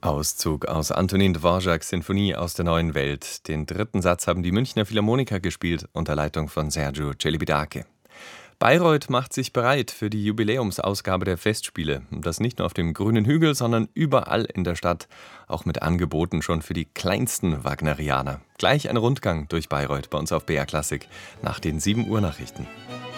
Auszug aus Antonin Dvořáks Sinfonie aus der neuen Welt. Den dritten Satz haben die Münchner Philharmoniker gespielt unter Leitung von Sergiu Celibidache. Bayreuth macht sich bereit für die Jubiläumsausgabe der Festspiele. Und das nicht nur auf dem grünen Hügel, sondern überall in der Stadt. Auch mit Angeboten schon für die kleinsten Wagnerianer. Gleich ein Rundgang durch Bayreuth bei uns auf BR Klassik nach den 7 Uhr Nachrichten.